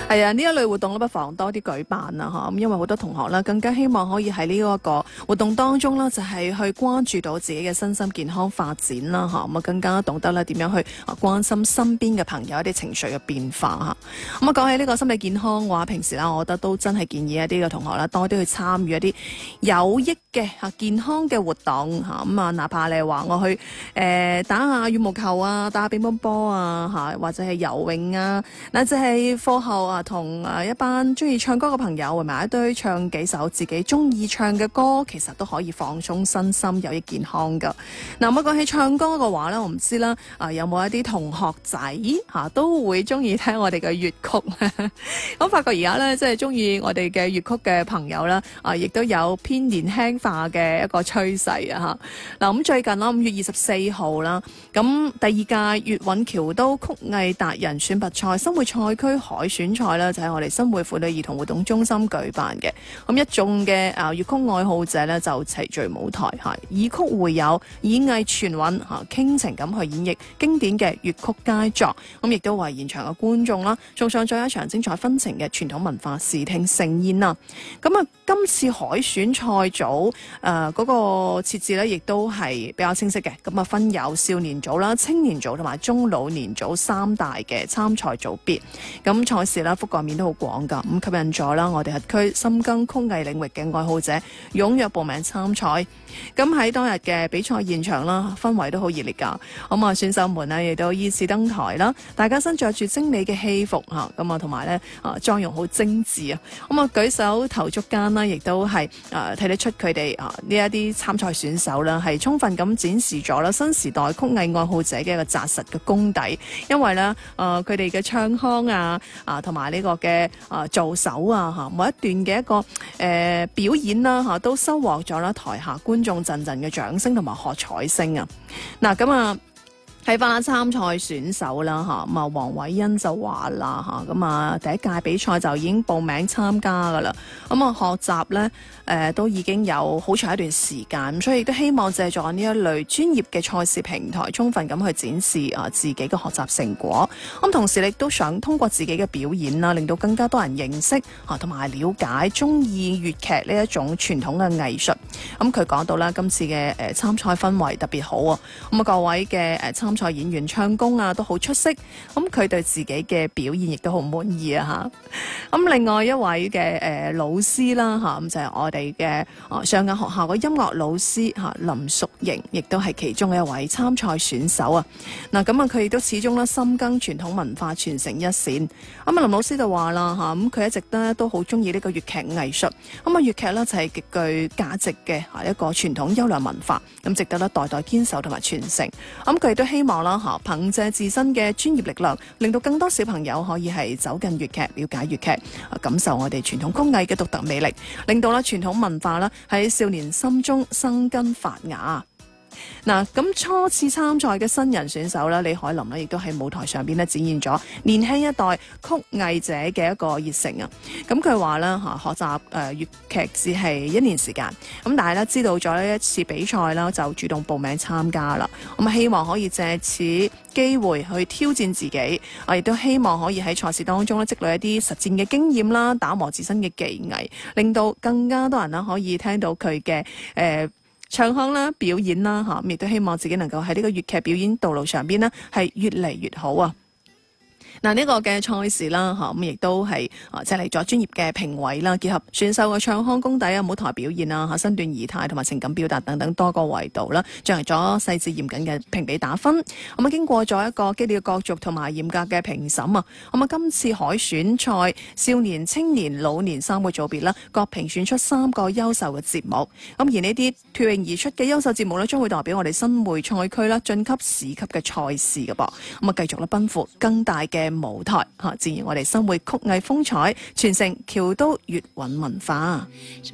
係啊，呢一類活動不妨多啲舉辦啦嚇，咁因為好多同學啦更加希望可以喺呢一個活動當中啦，就係去關注到自己嘅身心健康發展啦嚇，咁啊更加懂得咧點樣去關心身邊嘅朋友一啲情緒嘅變化嚇。咁啊講起呢個心理健康嘅話，平時啦，我覺得都真係建議一啲嘅同學啦，多啲去參與一啲有益嘅健康嘅活動嚇。咁啊，哪怕你話我去打下羽毛球啊，打下乒乓波啊嚇，或者係游泳啊，嗱就係課後啊同一班中意唱歌嘅朋友圍埋一堆唱幾首自己中意唱嘅歌，其實都可以放鬆身心，有益健康噶。嗱，咁講起唱歌嘅話咧，我唔知啦，有冇一啲同學仔都會中意聽我哋嘅粵曲？我發覺而家咧，即係中意我哋嘅粵曲嘅朋友啦，亦都有偏年輕化嘅一個趨勢啊嚇。嗱，咁最近啦，5月24號啦，咁第二屆粵韻僑都曲藝達人選拔賽新會賽區海選賽啦，就喺我哋新會婦女兒童活動中心舉辦嘅。咁一眾嘅粵曲愛好者咧就齊聚舞台嚇，以曲會友，以藝傳韻嚇，傾情咁去演繹經典嘅粵曲佳作。咁亦都為現場嘅觀眾啦送上咗一場精彩紛呈嘅傳統文化視聽盛宴啦。咁啊，今次海選賽組嗰個設置咧，亦都係比較清晰嘅。咁啊，分有少年組啦、青年組同埋中老年組三大嘅參賽組別。咁賽事啦，覆蓋面都好廣㗎，咁吸引咗啦我哋轄區深耕曲藝領域嘅愛好者踴躍報名參賽。咁喺當日嘅比賽現場啦，氛圍都好熱烈㗎。咁啊，選手們呢亦都依次登台啦，大家身着住精美嘅戲服嚇，咁啊同埋咧妝容好精緻啊。咁啊舉手投足間啦，亦都係睇得出佢哋呢一啲參賽選手啦，係充分咁展示咗啦新時代曲藝愛好者嘅一個紮實嘅功底。因為咧佢哋嘅唱腔同埋呢個嘅做手啊每一段嘅一個表演啦都收穫咗啦台下觀眾陣陣嘅掌聲同埋喝彩聲啊！嗱咁啊〜睇翻參賽選手啦嚇，咁啊黃偉欣就話啦嚇，咁啊第一屆比賽就已經報名參加噶啦，咁啊學習咧都已經有好長一段時間，所以亦都希望借助呢一類專業嘅賽事平台，充分咁去展示自己嘅學習成果。咁同時亦都想通過自己嘅表演啦，令到更加多人認識同埋了解中意粵劇呢一種傳統嘅藝術。咁佢講到啦，今次嘅參賽氛圍特別好啊，咁啊各位嘅參賽演員唱功都好出色，咁佢對自己嘅表現亦都好滿意啊嚇。咁另外一位嘅老師啦嚇，咁就係我哋嘅上眼學校嘅音樂老師林淑瑩，亦都係其中一位參賽選手啊。嗱咁啊，佢亦都始終深耕傳統文化傳承一線。咁啊，林老師就話啦嚇，咁佢一直都好中意呢個粵劇藝術。咁啊，粵劇呢就係極具價值嘅一個傳統優良文化，咁值得代代堅守同埋傳承。咁佢亦都希望啦嚇，憑藉自身嘅專業力量，令到更多小朋友可以係走進粵劇，了解粵劇，感受我哋傳統曲藝嘅獨特魅力，令到傳統文化啦喺少年心中生根發芽。嗱，咁初次參賽嘅新人選手咧，李海林咧，亦都喺舞台上邊咧展現咗年輕一代曲藝者嘅一個熱誠啊！咁佢話咧學習粵劇只係1年時間，咁但係咧知道咗呢一次比賽啦，就主動報名參加啦。咁希望可以借此機會去挑戰自己，亦都希望可以喺賽事當中咧積累一啲實戰嘅經驗啦，打磨自身嘅技藝，令到更加多人啦可以聽到佢嘅唱腔啦、表演啦嚇，亦都希望自己能夠喺呢個粵劇表演道路上邊呢係越嚟越好啊！嗱，呢個嘅賽事啦嚇，咁亦都係請嚟咗專業嘅評委啦，結合選手嘅唱腔功底啊、舞台表現啊、身段儀態同埋情感表達等等多個維度啦，進行咗細緻嚴謹嘅評比打分。咁啊，經過咗一個激烈嘅角逐同埋嚴格嘅評審啊，咁啊，今次海選賽少年、青年、老年3個組別啦，各評選出3個優秀嘅節目。咁而呢啲脫穎而出嘅優秀節目呢，將會代表我哋新會賽區啦晉級市級嘅賽事㗎噃。咁啊，繼續咧奔赴更大嘅舞台展現我哋新會曲藝風采，傳承僑都粵韻文化。